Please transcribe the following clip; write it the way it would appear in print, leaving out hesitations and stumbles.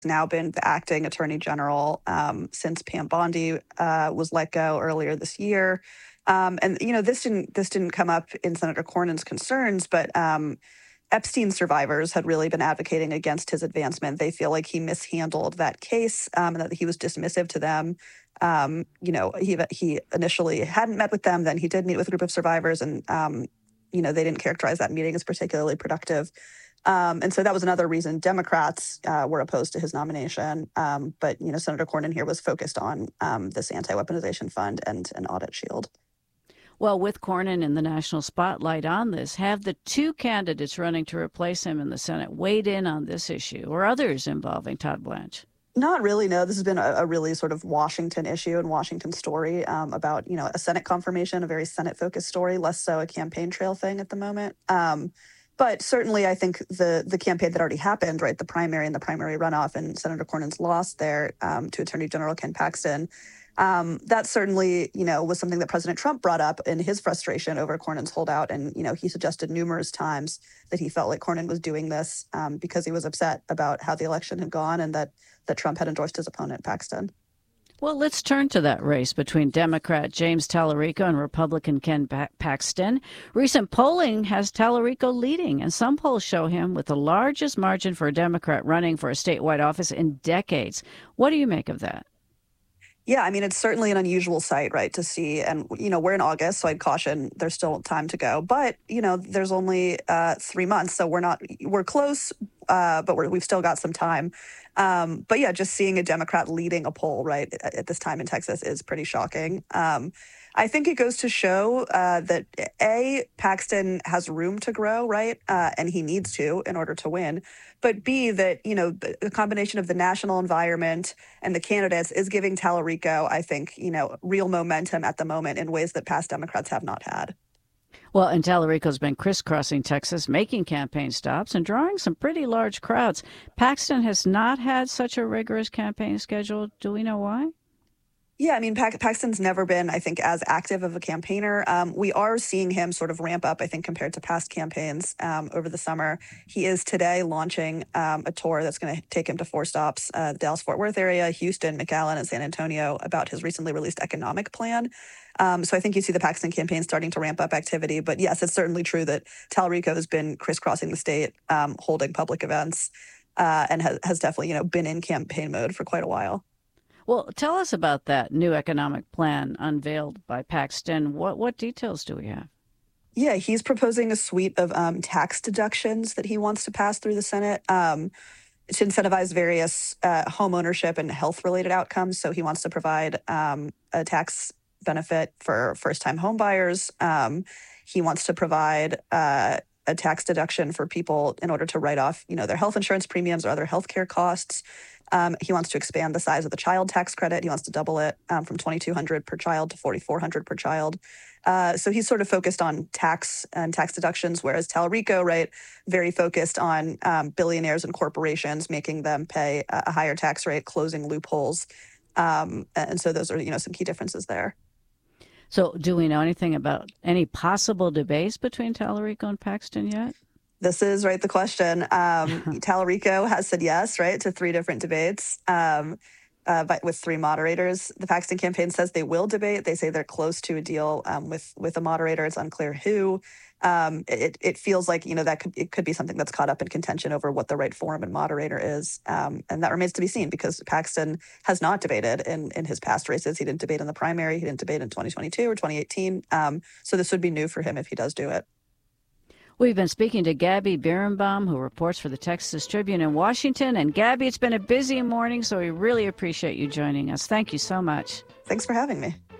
now been the acting attorney general since Pam Bondi was let go earlier this year. And this didn't come up in Senator Cornyn's concerns, but Epstein survivors had really been advocating against his advancement. They feel like he mishandled that case, and that he was dismissive to them. He initially hadn't met with them, then he did meet with a group of survivors, and they didn't characterize that meeting as particularly productive. And so that was another reason Democrats were opposed to his nomination. But Senator Cornyn here was focused on this anti-weaponization fund and an audit shield. Well, with Cornyn in the national spotlight on this, have the two candidates running to replace him in the Senate weighed in on this issue or others involving Todd Blanche? Not really, no. This has been a really sort of Washington issue and Washington story about, a Senate confirmation, a very Senate-focused story, less so a campaign trail thing at the moment. But certainly, I think the campaign that already happened, right, the primary and the primary runoff, and Senator Cornyn's loss there to Attorney General Ken Paxton, that certainly, was something that President Trump brought up in his frustration over Cornyn's holdout. And, he suggested numerous times that he felt like Cornyn was doing this because he was upset about how the election had gone and that Trump had endorsed his opponent, Paxton. Well, let's turn to that race between Democrat James Tallarico and Republican Ken Paxton. Recent polling has Tallarico leading, and some polls show him with the largest margin for a Democrat running for a statewide office in decades. What do you make of that? Yeah, I mean, it's certainly an unusual sight, right, to see. And, we're in August, so I'd caution there's still time to go. But, there's only 3 months, so we're close, but we've still got some time. But yeah, just seeing a Democrat leading a poll, right, at this time in Texas is pretty shocking. I think it goes to show that A, Paxton has room to grow, right, and he needs to in order to win. But B, that, the combination of the national environment and the candidates is giving Tallarico, I think, real momentum at the moment in ways that past Democrats have not had. Well, and Tallarico's been crisscrossing Texas, making campaign stops and drawing some pretty large crowds. Paxton has not had such a rigorous campaign schedule. Do we know why? Yeah, I mean, Paxton's never been, I think, as active of a campaigner. We are seeing him sort of ramp up, I think, compared to past campaigns over the summer. He is today launching a tour that's going to take him to 4 stops, the Dallas-Fort Worth area, Houston, McAllen, and San Antonio, about his recently released economic plan. So I think you see the Paxton campaign starting to ramp up activity. But yes, it's certainly true that Tallarico has been crisscrossing the state, holding public events, and has definitely, been in campaign mode for quite a while. Well, tell us about that new economic plan unveiled by Paxton. What details do we have? Yeah, he's proposing a suite of tax deductions that he wants to pass through the Senate to incentivize various home ownership and health-related outcomes. So he wants to provide a tax benefit for first-time home buyers. He wants to provide a tax deduction for people in order to write off, their health insurance premiums or other healthcare costs. He wants to expand the size of the child tax credit. He wants to double it from $2,200 per child to $4,400 per child. So he's sort of focused on tax and tax deductions, whereas Tallarico, right, very focused on billionaires and corporations, making them pay a higher tax rate, closing loopholes. And so those are, some key differences there. So do we know anything about any possible debates between Tallarico and Paxton yet? This is, right, the question. Tallarico has said yes, right, to 3 different debates, but with 3 moderators. The Paxton campaign says they will debate. They say they're close to a deal with a moderator. It's unclear who. It feels like, it could be something that's caught up in contention over what the right forum and moderator is. And that remains to be seen because Paxton has not debated in his past races. He didn't debate in the primary. He didn't debate in 2022 or 2018. So this would be new for him if he does do it. We've been speaking to Gabby Birnbaum, who reports for the Texas Tribune in Washington. And Gabby, it's been a busy morning, so we really appreciate you joining us. Thank you so much. Thanks for having me.